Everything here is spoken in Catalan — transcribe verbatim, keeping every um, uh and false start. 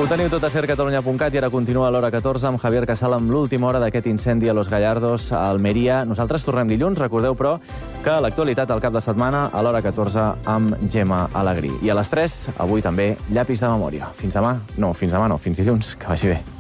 Ho teniu tot a ser catalunya punt cat i ara continua a l'hora catorze amb Javier Casal amb l'última hora d'aquest incendi a Los Gallardos, a Almeria. Nosaltres tornem dilluns. Recordeu, però, que l'actualitat al cap de setmana a l'hora catorze amb Gemma Alegrí. I a les tres, avui també, llapis de memòria. Fins demà. No, fins demà no, fins dilluns. Que vagi bé.